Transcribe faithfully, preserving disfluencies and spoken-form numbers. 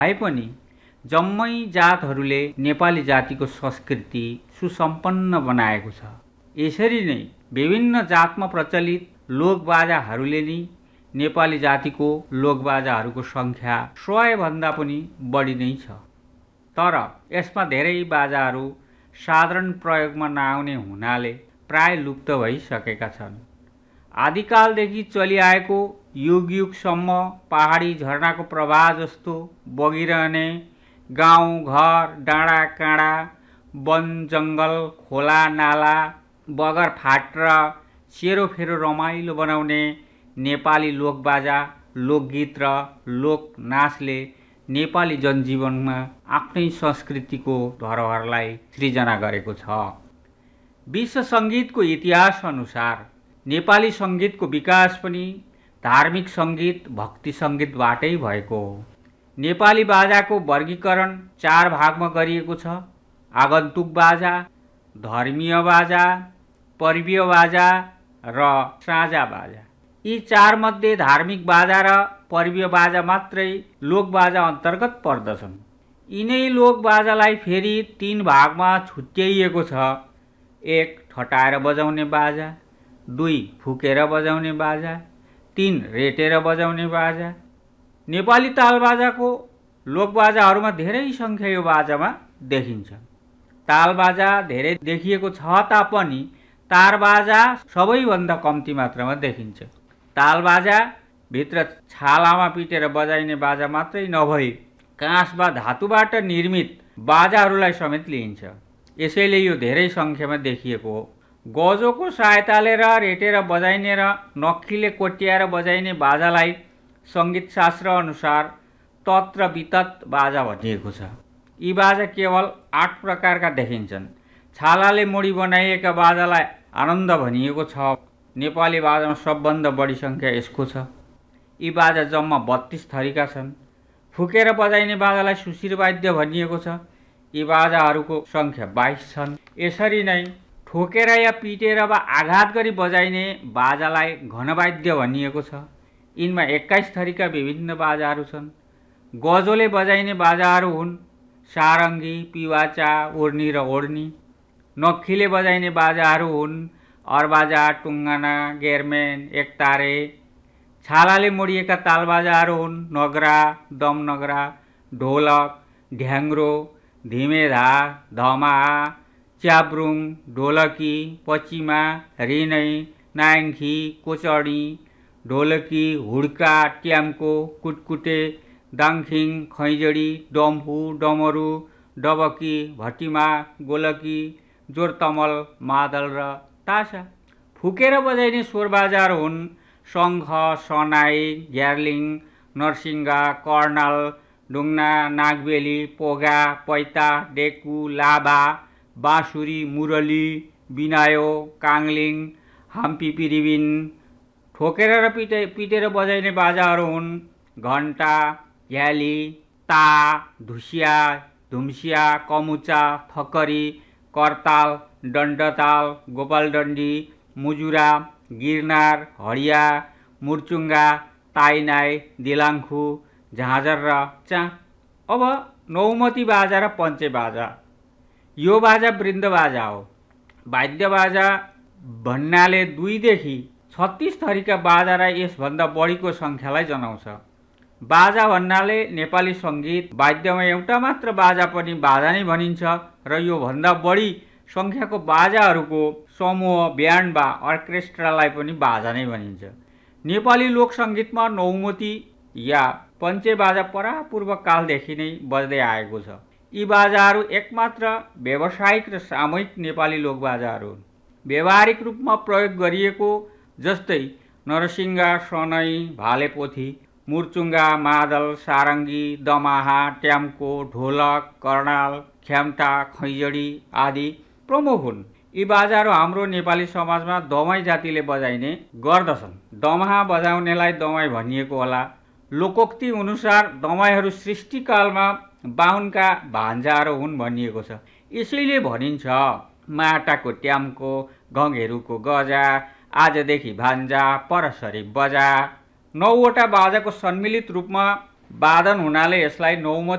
भए पनि जम्मै जातहरूले नेपाली जातिको संस्कृति सुसम्पन्न बनाएको छ। यसरी नै विभिन्न जातमा प्रचलित लोकबाजाहरूले नि नेपाली जातिको लोकबाजाहरूको सङ्ख्या सयभन्दा पनि बढी नै छ। तर यसमा धेरै बाजाहरू साधारण प्रयोगमा नआउने हुनाले प्राय लुप्त भइसकेका छन्। आदिकालदेखि चलिआएको युग युगसम्म पहाडी झरनाको प्रवाह जस्तो बगिरहने गाउँ घर डाँडा काँडा वन जङ्गल खोला नाला बगर फाट र सेरोफेरो रमाइलो बनाउने नेपाली लोकबाजा लोकगीत र लोकनाचले नेपाली जनजीवनमा आफ्नै संस्कृतिको धरोहरलाई सृजना गरेको छ। विश्व सङ्गीतको इतिहास अनुसार नेपाली सङ्गीतको विकास पनि धार्मिक सङ्गीत भक्ति सङ्गीतबाटै भएको हो। नेपाली बाजाको वर्गीकरण चार भागमा गरिएको छ। आगन्तुक बाजा, धर्मीय बाजा, पर्वीय बाजा र साझा बाजा। यी चार मध्ये धार्मिक बाजा र पर्वीय बाजा मात्रै लोकबाजा अन्तर्गत पर्दछन्। यिनै लोकबाजालाई फेरि तीन भागमा छुट्याइएको छ। एक ठटाएर बजाउने बाजा, दुई फुकेर बजाउने बाजा, तीन रेटेर बजाउने बाजा। नेपाली तालबाजाको लोकबाजाहरूमा धेरै सङ्ख्या यो बाजामा देखिन्छ। तालबाजा धेरै देखिएको छ तापनि तारबाजा सबैभन्दा कम्ती मात्रामा देखिन्छ। तालबाजा भित्र छालामा पिटेर बजाइने बाजा मात्रै नभई काँस वा धातुबाट निर्मित बाजाहरूलाई समेत लिइन्छ। यसैले यो धेरै सङ्ख्यामा देखिएको हो। गजोको सहायताले र रेटेर बजाइने र नक्खीले कोट्याएर बजाइने बाजालाई सङ्गीतशास्त्र अनुसार तत् र वितत बाजा भनिएको छ। यी बाजा केवल आठ प्रकारका देखिन्छन्। छालाले मोडी बनाइएका बाजालाई आनन्द भनिएको छ। नेपाली बाजामा सबभन्दा बढी सङ्ख्या यसको छ। यी बाजा जम्मा बत्तीस थरीका छन्। फुकेर बजाइने बाजालाई सुशिर वाद्य भनिएको छ। यी बाजाहरूको सङ्ख्या बाइस छन्। यसरी नै ठोकेर या पिटेर वा आघात गरी बजाइने बाजालाई घनवाद्य भनिएको छ। यिनमा एक्काइस थरीका विभिन्न बाजाहरू छन्। गजोले बजाइने बाजाहरू हुन् सारङ्गी, पिवाचा, ओर्नी र ओर्नी। नक्खीले बजाइने बाजाहरू हुन् अरबाजा, टुङ्गाना, गेरमेन, एकतारे। छालाले मोडिएका तालबाजाहरू हुन् नगरा, दम नगरा, ढोलक, ढ्याङ्ग्रो, धिमेधा, धमाहा, च्याब्रुङ, ढोलकी, पचिमा, रिनै, नाङ्खी, कोचडी, ढोलकी, हुड्का, ट्याम्को, कुटकुटे, दाङखिङ, खैजडी, डम्फु, डमरू, डबकी, भटिमा, गोलकी, जोरतमल, मादल र तासा। फुकेर बजाइने स्वरबाजाहरू हुन् शङ्ख, सनाई, ग्यार्लिङ, नरसिङ्गा, कर्नाल, डुङ्ना, नागबेली, पोगा, पैता, डेकु, लाभा, बाँसुरी, मुरली, बिनायो, काङ्लिङ, हाम्पिपिरिबिन। ठोकेर र पिटे पिटेर बजाइने बाजाहरू हुन् घन्टा, झ्याली, ता, धुसिया, धुम्सिया, कमुचा, थकरी, करताल, दण्डताल, गोपालडण्डी, मुजुरा, गिरनार, हडिया, मुर्चुङ्गा, ताइनाई, दिलाङ्खु, झाँझर र चा। अब नौमती बाजा र पञ्चे बाजा। यो बाजा वृन्द बाजा हो। वाद्य बाजा भन्नाले दुईदेखि छत्तिस थरीका बाजा र यसभन्दा बढीको सङ्ख्यालाई जनाउँछ। बाजा भन्नाले नेपाली सङ्गीत वाद्यमा एउटा मात्र बाजा पनि बाजा नै भनिन्छ र यो भन्दा बढी सङ्ख्याको बाजाहरूको समूह ब्यान्ड वा अर्केस्ट्रालाई पनि बाजा नै भनिन्छ। नेपाली लोकसङ्गीतमा नौमती या पञ्चे बाजा परापूर्व कालदेखि नै बज्दै आएको छ। यी बाजाहरू एकमात्र व्यावसायिक र सामूहिक नेपाली लोकबाजाहरू हुन्। व्यावहारिक रूपमा प्रयोग गरिएको जस्तै नरसिङ्गा, सनई, भालेपोथी, मुर्चुङ्गा, मादल, सारङ्गी, दमाहा, ट्याम्को, ढोलक, कर्णाल, ख्याम्टा, खैजडी आदि प्रमुख हुन्। यी बाजाहरू हाम्रो नेपाली समाजमा दमाई जातिले बजाइने गर्दछन्। दमाहा बजाउनेलाई दमाई भनिएको होला। लोकोक्ति अनुसार दमाईहरू सृष्टिकालमा बाहुनका भान्जाहरू हुन् भनिएको छ। यसैले भनिन्छ माटाको ट्याम्को, गङ्गेरुको गजा, आजदेखि भान्जा, परसरी बजा। नौवटा बाजाको सम्मिलित रूपमा वादन हुनाले यसलाई नौमती